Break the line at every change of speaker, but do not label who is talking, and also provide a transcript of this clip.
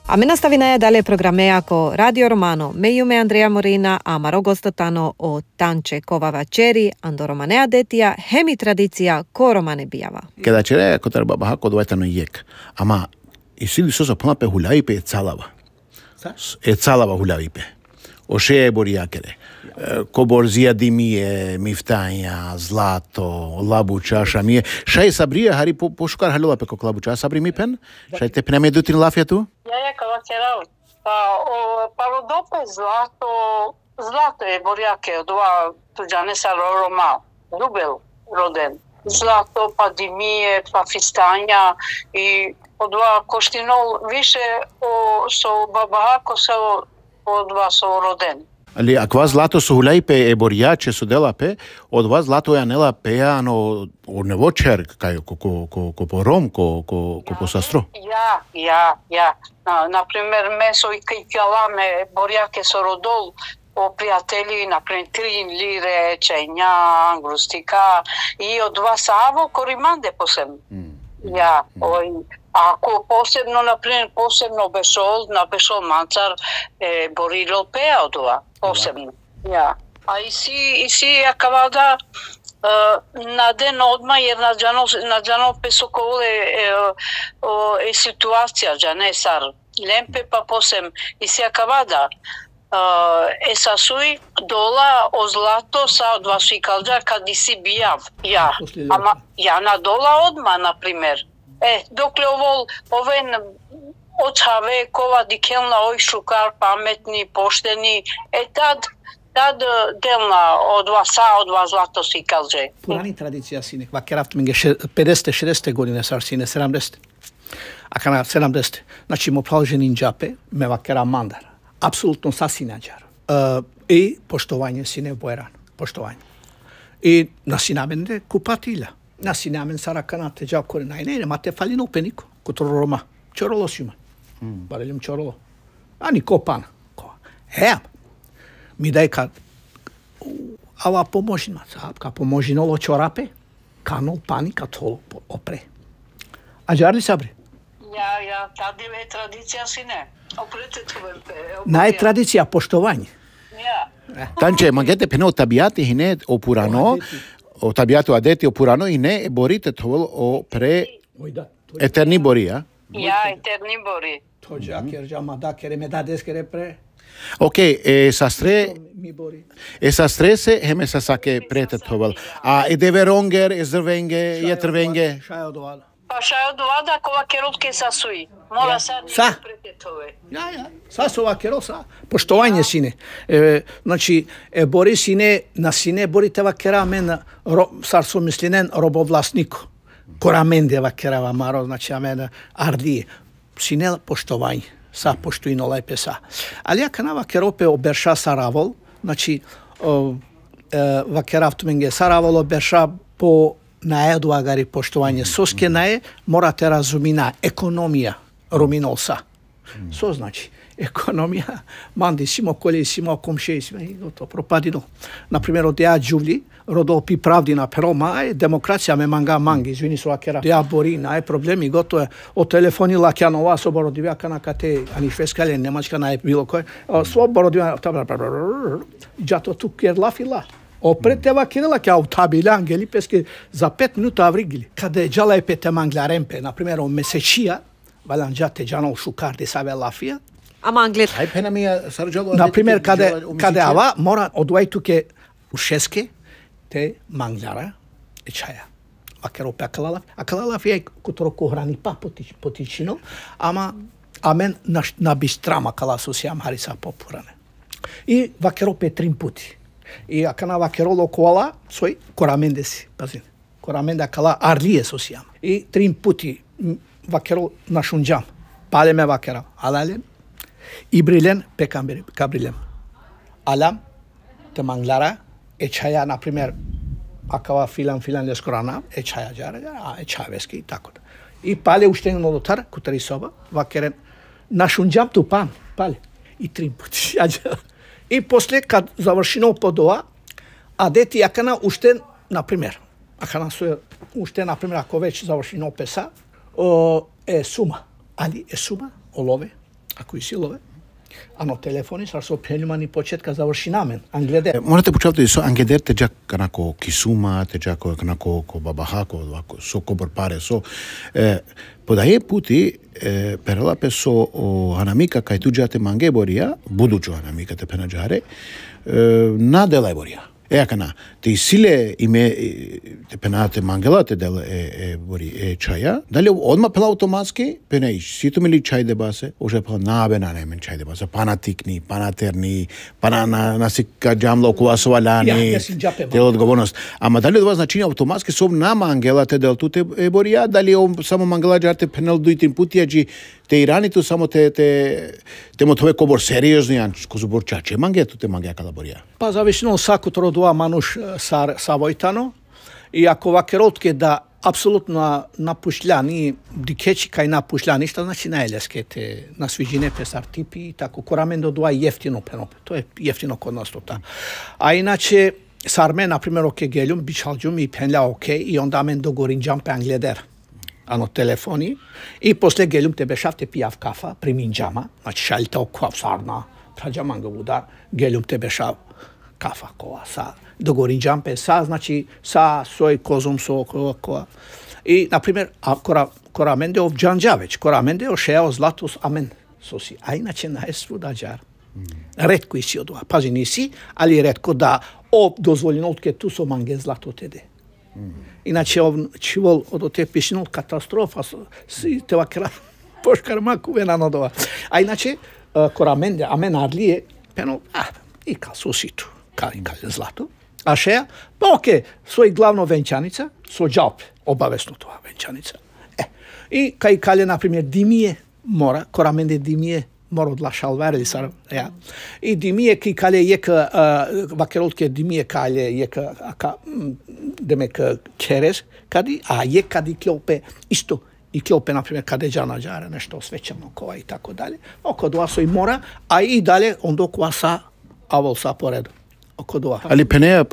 A me nastavina je dalje programe ako Radio Romano. Me ime Andrea Morina, a Maro gostotano o tanče kovava čeri, ando romanea detia, hemi tradicija ko romane bijava.
Kada čere kotar babaha kodvajtano jek. Ama isili sosa ponape hulavipe e calava. E calava hulavipe. O še boria kere. Koborzia dimije, miftanja, zlato, labuča, šamije. Šaj sabrija, hari pošukar halula peko labuča. Sabri mi pen? Šaj te pneme dutin lafja tu?
Ja, kada ćerao. Pa rodope zlato je borjake od ova tuđanesa Roma, Rubel roden. Zlato, pa dimije, pa fistanja i od ova koštinol više so babahako so od ova so roden.
Ali akva zlato su hulajpe e borjače su delape, od vas zlato ja nela pejano o nevočer, kaj ko po rom, ko po sastro.
Ja. Например, месо и каламе, борјаке со родол, о пријатели, например, 3 лире, чајња, грустика, и од два саво кориманде посебно. Ja, ako posebno, naprimjer, posebno bešol, na bešol mancar, borilo pea od ova, posebno. Ja. A i si akavada na den odmah, jer na džano pesokovole je situacija, džane sar lempe, pa posem i si akavada. Esa sui dola o zlato sa od vas i kalđa kad i si bijav. Ja. Ama ja na dola odma, na primjer. Dokle oven očave kova dikelna oj šukar, pametni, pošteni, tad delna od vas zlato si kalđe.
Purani tradicija sine, vakeraft minge 50-60 godine sar sine 70. A kana 70. Znači mo praloženin džape, me vakera mandar. Apsolutno sasinađar. I poštovanje sine bojeran. Poštovanje. I nasinamende kupatilja. Nasinamen sarakana te džavkore najne, mate falino peniko. Kutro Roma. Čorolo sima. Bareljum čorolo. Ani kopana. Mi daj kad ava pomožina. Ka pomožinolo čorape, kanol panika to opre. A žarli sabri?
Ja, tad je tradicija sine.
Najtradicija poštovanje.
Tanče, magete peno tabiati hine o purano, o tabiatu adeti o purano hine borite tol o pre eterni boria.
Ja, eterni bori.
To jaker jamada kere medades kere pre.
Ok, esa strese heme sa sake prete tol. A deveronger, ezrvenge, jetrvenge.
Pa šaj od vada kova kerotke sasui. Mora sad nije pretetove.
Ja. Sasova kerosa. Poštovanje sine. Znači, bori sine, na sine borite vakera men, sar su mislinen robovlasniku. Koramende vakera maro, znači amen ardije. Sine poštovanje. Sa poštuino lepe sa. Ali ja kana vakerope oberša saravol, znači, vakera vtumenge saravol oberša po najedu agari poštovanje soske naje, morate razumina ekonomija ruminolsa. So znači, ekonomija, mandi simo kolje simo komše simo, i to propadino. Naprimjer, od ja džuvli, rodopi pravdina, pero maj, demokracija me mangi, izvini su akera. Ja bori, naj problemi, gotovo je. O telefoni lakjanova, soborodivja kanakate, ani šveskalje, nemačka naj bilo koje. Soborodivja, džato tu kjer lafila. Oprete vakirala kao tabila angeli peske za 5 minuta avrigili. Kada je džala pete manglarempe, na primjer, o mesečija, valanđate džano šukar de save lafija.
Ama anglet.
Aj pena mi je sarđalo.
Na primjer, kada ava mora odvajtuke u šeske te manglara i čaja. Vakerope akalala. Akalala fije kutoro kohrani pa potičino, ama amen na bistrama kala susjam harisa popurane. I vakerope 3 puti. I akana vakerolo koala, soi koramende si, pazin. Koramende akala arlije sosijam. I 3 puti vakerol našunđam. Paleme vakera. Alalem. Ibrilen pe kabrilem. Alam te manglara. Čaja, na primjer, akava filan leskorana, čaja džara, čaja veski i tako da. I pale uštenjeno dotar, kutari soba, vakeren, našunđam tu pan, pale. I 3 puti. I poslije, kad završino podova, a deti akana ušten, na primjer, akana su ušten, na primjer, ako već završino pesa, suma, ali suma, olove, ако и силове, ано телефони са со пенјумани почетка заврши намен, англедер.
Morate počavati so angeder te jak kanako kisuma, te jak kanako ko babahako, ovako, so kobor pare, so. Podaje puti, perala peso o hanamika kaj tuđate mange borija, buduću hanamika te penađare, na delaj borija. Akana, ti sile ime te penate mangelate del bori čaja, dalje odmah pela automatski, penaiš, situ mili čaj de base, ože pela nabena nemen čaj de base, panatikni, panaterni, nasika džamlo kuvasovaljani, del odgovornost. Ama dalje dva značinja automatski sob na mangelate del tu te borija, dalje samo mangela džarte penal duitin putijađi, te irani tu samo te мотове кобор сериозни козубор чаче манге ту те манге кала борија.
Па зависно саку тродуа мануш савојтано и ако вакеротке да апсолутно напушљани дикечи кај напушљани, што значи најлеске те на свиџине песар типи тако корамендо дуа јефтино пенопе. Тоа е јефтино код нас тоа. А иначе сарме на пример оке гелум бичалџум и пенля оке и онда мен догоринџам пе англедер. Ано телефони и после гелум те бешавте пијав кафа при минџама, значи шалите окуав сарна, праџаманга буда, гелум те бешав кафа коа са догоринџам пе са, значи са сој козум со коа. И на пример кораменде ов џанџавеч, кораменде ошеа златус амен соси, а иначе на свуда џар. Ретко и си одува, пази ниси, али ретко да дозволено отке ту со манге злато теде. Иначе чивол од те пишнул катастрофа си те вакра пошкармаку венано дова. А иначе кораменде амен адлие пено и калсуситу, кали злато. А шеја, па оке, свој главно венчаница, со џалп, обавесно тоа венчаница. И кај кале на пример димие мора, кораменде димие мора од лашалвар или сар, ја. И димие ки кале јека вакеролке димие кале јека демек через, кади јекади клопе исто и клопе на пример каде џана џаре нешто свечено кова и тако дале. Око доа со и мора, а и дале ондо коа са авол са поред. Око доа.
Ali penea